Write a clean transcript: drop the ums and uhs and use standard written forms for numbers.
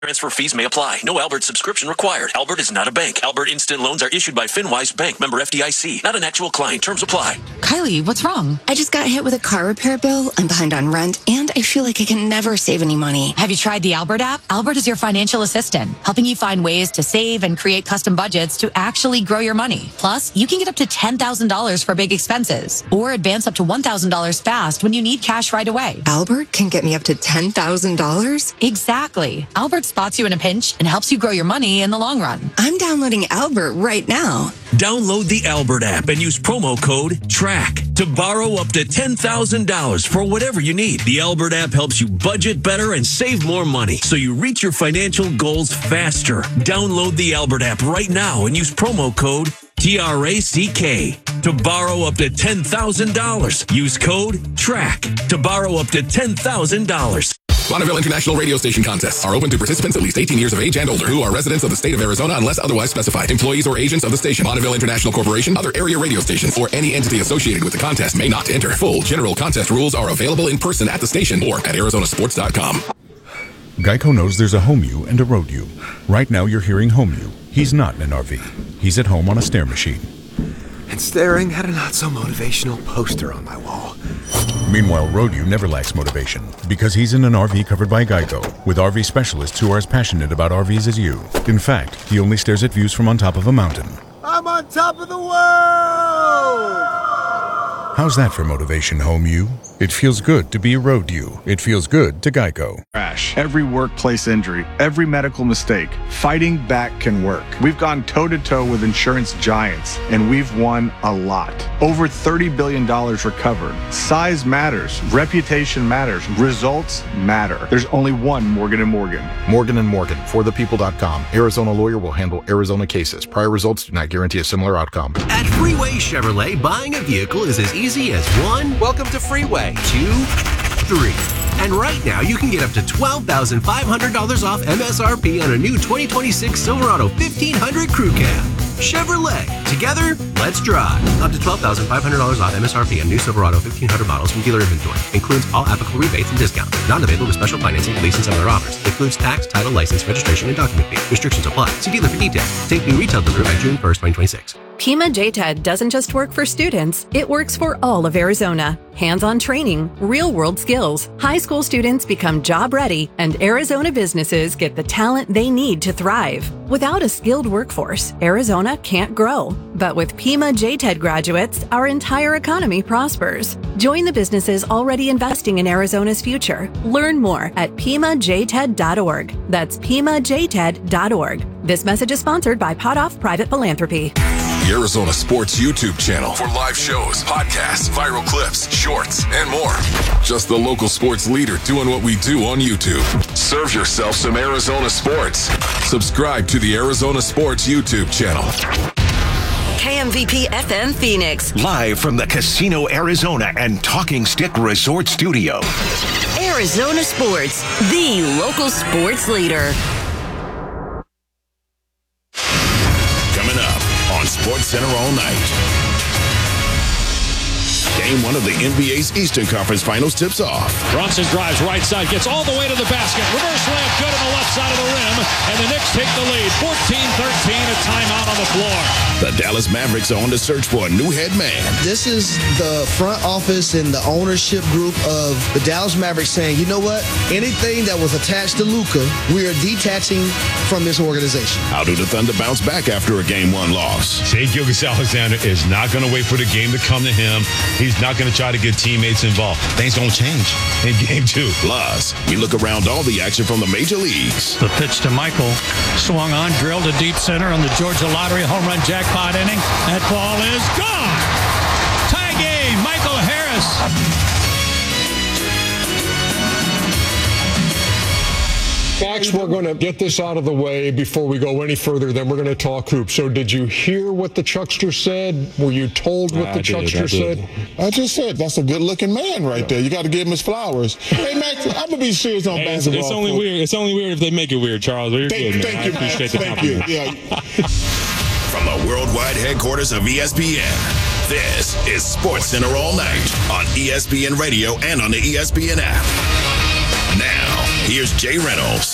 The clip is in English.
Transfer fees may apply. No Albert subscription required. Albert is not a bank. Albert Instant Loans are issued by FinWise Bank, member FDIC. Not an actual client. Terms apply. Kylie, what's wrong? I just got hit with a car repair bill. I'm behind on rent, and I feel like I can never save any money. Have you tried the Albert app? Albert is your financial assistant, helping you find ways to save and create custom budgets to actually grow your money. Plus, you can get up to $10,000 for big expenses, or advance up to $1,000 fast when you need cash right away. Albert can get me up to $10,000? Exactly. Albert spots you in a pinch and helps you grow your money in the long run. I'm downloading Albert right now. Download the Albert app and use promo code TRACK to borrow up to $10,000 for whatever you need. The Albert app helps you budget better and save more money so you reach your financial goals faster. Download the Albert app right now and use promo code TRACK to borrow up to $10,000. Use code TRACK to borrow up to $10,000. Bonneville International Radio Station contests are open to participants at least 18 years of age and older who are residents of the state of Arizona unless otherwise specified. Employees or agents of the station, Bonneville International Corporation, other area radio stations, or any entity associated with the contest may not enter. Full general contest rules are available in person at the station or at arizonasports.com. Geico knows there's a home you and a road you. Right now you're hearing home you. He's not in an RV. He's at home on a stair machine. And staring at a not-so-motivational poster on my wall. Meanwhile, Road-U never lacks motivation because he's in an RV covered by Geico with RV specialists who are as passionate about RVs as you. In fact, he only stares at views from on top of a mountain. I'm on top of the world! How's that for motivation, home you? It feels good to be a Road-U. It feels good to Geico. Crash, every workplace injury, every medical mistake, fighting back can work. We've gone toe-to-toe with insurance giants, and we've won a lot. Over $30 billion recovered. Size matters. Reputation matters. Results matter. There's only one Morgan & Morgan. Morgan & Morgan, forthepeople.com. Arizona lawyer will handle Arizona cases. Prior results do not guarantee a similar outcome. At Freeway Chevrolet, buying a vehicle is as easy as 1. Welcome to Freeway. 2, 3. And right now, you can get up to $12,500 off MSRP on a new 2026 Silverado 1500 Crew Cab. Chevrolet. Together, let's drive. Up to $12,500 off MSRP on new Silverado 1500 models from dealer inventory. Includes all applicable rebates and discounts. Not available with special financing, lease, and some other offers. Includes tax, title, license, registration, and document fee. Restrictions apply. See dealer for details. Take new retail delivery by June 1st, 2026. Pima JTED doesn't just work for students, it works for all of Arizona. Hands-on training, real-world skills. High school students become job-ready, and Arizona businesses get the talent they need to thrive. Without a skilled workforce, Arizona can't grow. But with Pima JTED graduates, our entire economy prospers. Join the businesses already investing in Arizona's future. Learn more at PimaJTED.org. That's PimaJTED.org. This message is sponsored by Potoff Private Philanthropy. The Arizona Sports YouTube channel for live shows, podcasts, viral clips, shorts, and more. Just the local sports leader doing what we do on YouTube. Serve yourself some Arizona sports. Subscribe to the Arizona Sports YouTube channel. KMVP FM Phoenix. Live from the Casino Arizona and Talking Stick Resort Studio. Arizona Sports, the local sports leader. Coming up on SportsCenter all night. Game 1 of the NBA's Eastern Conference Finals tips off. Brunson drives right side, gets all the way to the basket. Reverse layup good on the left side of the rim. And the Knicks take the lead. 14-13, a timeout on the floor. The Dallas Mavericks are on the search for a new head man. This is the front office and the ownership group of the Dallas Mavericks saying, you know what? Anything that was attached to Luka, we are detaching from this organization. How do the Thunder bounce back after a Game 1 loss? Shai Gilgeous-Alexander is not going to wait for the game to come to him. He's not going to try to get teammates involved. Things going to change in Game 2. Plus, we look around all the action from the major leagues. The pitch to Michael. Swung on, drilled to deep center on the Georgia Lottery home run jackpot inning. That ball is gone. Tie game, Michael Harris. Max, we're going to get this out of the way before we go any further. Then we're going to talk hoops. So did you hear what the Chuckster said? Were you told what the Chuckster said? I just said, that's a good-looking man right there. You got to give him his flowers. Hey, Max, I'm going to be serious on basketball. It's only weird. It's only weird if they make it weird, Charles. You're good, man. Thank you, I appreciate the compliment. Yeah. From the worldwide headquarters of ESPN, this is SportsCenter all night on ESPN Radio and on the ESPN app. Now, here's Jay Reynolds.